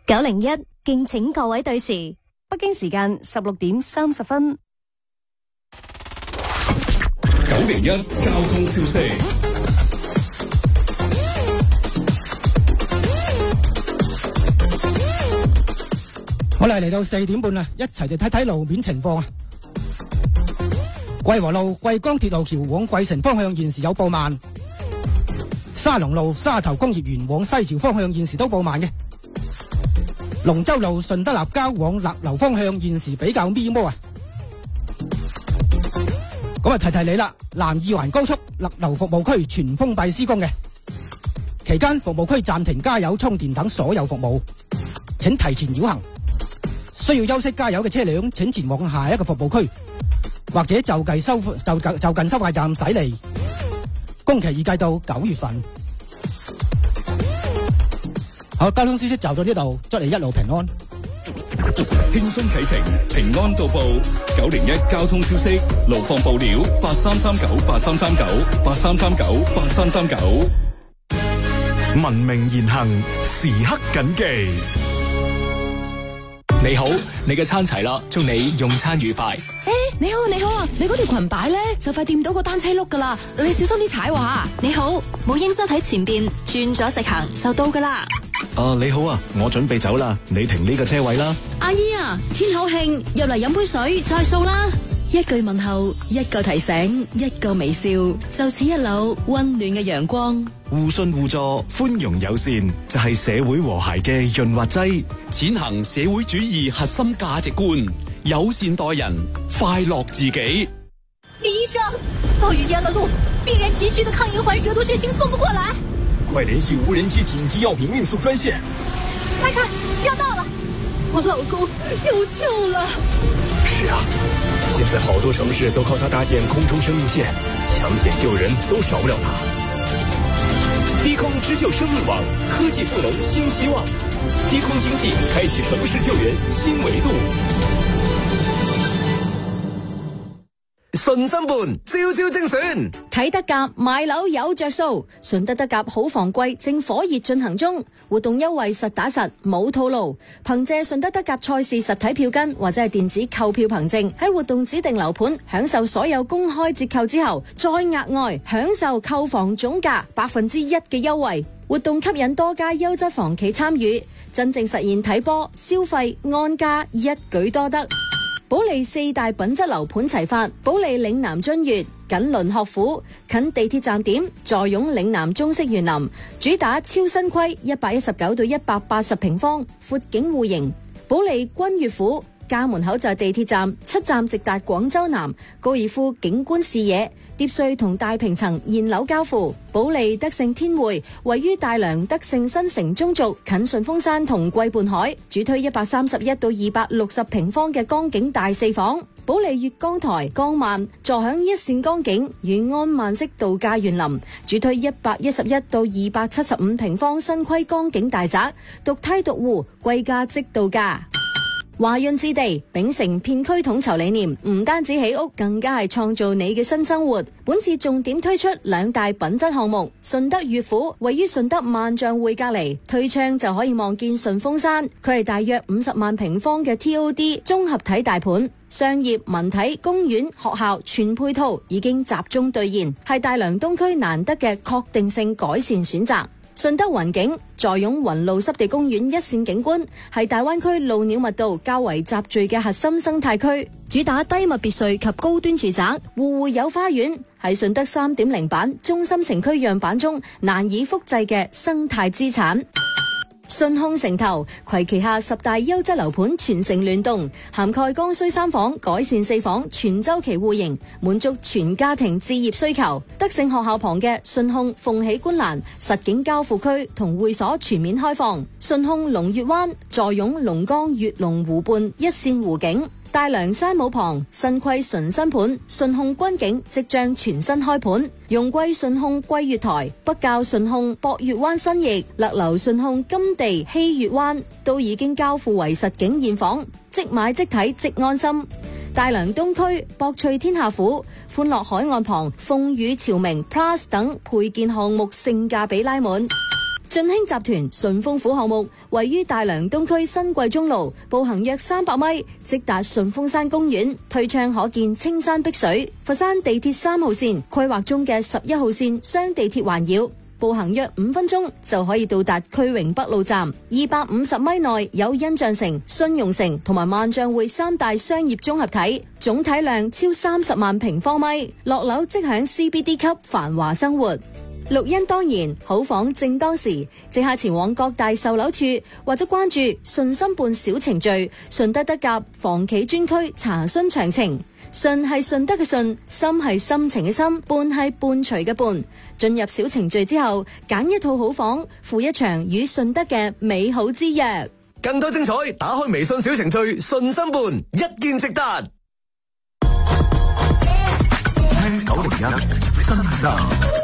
901，敬請各位對時。 北京時間16:30。 901交通消息。 我哋嚟到4點半啦，一齊嚟睇睇路面情況啊！桂河路桂江鐵路橋往桂城方向現時有報慢，沙龍路沙頭工業園往西樵方向現時都報慢嘅，龍舟路順德立交往勒流方向現時比較咪摩啊！咁啊提你啦，南二環高速勒流服務區全封閉施工嘅，期間服務區暫停加油充電等所有服務，請提前繞行。需要休息加油嘅車輛，請前往下一個服務區，或者就近收費站駛離。工期預計到9月份。好，交通消息就到呢度，祝你一路平安。 輕鬆啟程，平安到步。901交通消息，路況報料8339833983398339。 文明言行，時刻謹記。 你好，你嘅餐齊啦，祝你用餐愉快。 你好啊，你嗰條裙擺咧就快掂到個單車轆噶啦，你小心啲踩話。 你好，母嬰室喺前邊，轉咗直行就到噶啦。 你好啊，我準備走啦，你停呢個車位啦。 阿姨啊，天口慶，入嚟飲杯水再掃啦。一句問候，一個提醒，一個微笑，就似一縷溫暖嘅陽光。 互信互助，寬容友善，就係社會和諧嘅潤滑劑。 踐行社會主義核心價值觀，友善待人，快樂自己。 李醫生，暴雨淹了路，病人急需的抗银環蛇毒血清送不過來， 快聯繫無人機緊急藥品運送專線。 快看，要到了，我老公有救了。 是啊，現在好多城市都靠它搭建空中生命線，搶險救人都少不了它。低空支救生命網，科技賦能新希望，低空經濟開啟城市救援新維度。 順心盤朝朝精選， 睇德甲買樓有着數，順德德甲好防貴正火熱進行中，活動優惠實打實冇套路，憑借順德德甲賽事實體票根或者係電子購票憑證，喺活動指定樓盤享受所有公開折扣之後，再額外享受購房總價1%嘅優惠。活動吸引多家優質房企參與，真正實現睇波消費安家一舉多得。保利4大品質樓盤齊發，保利嶺南津悦緊鄰學府，近地鐵站點，坐擁嶺南中式園林，主打超新規119到180平方，闊景戶型。保利君悅府家門口就係地鐵站，7站直達廣州南，高爾夫景觀視野，疊稅同大平層現樓交付。保利德勝天匯位於大良德勝新城中軸，近順峰山同桂畔海，主推131到260平方嘅江景大4房。保利粵江台江萬坐享一線江景與安曼式度假園林，主推111到275平方新規江景大宅，獨梯獨戶，貴價即度假。華潤置地秉承片區統籌理念，唔單止起屋，更加係創造你嘅新生活。本次重點推出2大品質項目，順德悅府位於順德萬象匯隔籬，推窗就可以望見順峰山。佢係大約50萬平方嘅 TOD 綜合體大盤，商業、文體、公園、學校全配套已經集中兌現，係大良東區難得嘅確定性改善選擇。順德雲景坐擁雲路濕地公園一線景觀，係大灣區鷺鳥密度較為集聚嘅核心生態區，主打低密別墅及高端住宅，戶戶有花園，係順德3.0版中心城區樣板中難以複製嘅生態資產。順控城投攜旗下10大優質樓盤全城聯動，涵蓋剛需3房、改善4房、全周期戶型，滿足全家庭置業需求。德勝學校旁嘅順控鳳喜觀瀾實景交付區同會所全面開放。順控龍悅灣坐擁龍崗悅龍湖畔一線湖景。大涼山姆旁新規純新盤順控軍景即將全新開盤，容桂順控桂悅台、北滘順控博悅灣新翼、勒流順控金地希悅灣都已經交付為實景現房，即買即睇即安心。大良東區博翠天下府、歡樂海岸旁鳳羽朝明 Plus 等配件項目性價比拉滿。 晉興集團順豐府項目位於大良東區新貴中路，步行約300米，即達順豐山公園，推窗可見青山碧水。佛山地鐵3號線規劃中嘅11號線雙地鐵環繞，步行約5分鐘就可以到達區榮北路站。250米內有印象城、信用城同埋萬象匯3大商業綜合體，總體量超30萬平方米，落樓即享 CBD 級繁華生活。綠茵當然，好房正當時，即刻前往各大售樓處或者關注順心伴小程序順德德甲房企專區查詢詳情。順係順德嘅順，心係心情嘅心，伴係伴隨嘅伴。進入小程序之後，揀一套好房，赴一場與順德嘅美好之約。 更多精彩，打開微信小程序順心伴，一見即得。 聽901新德。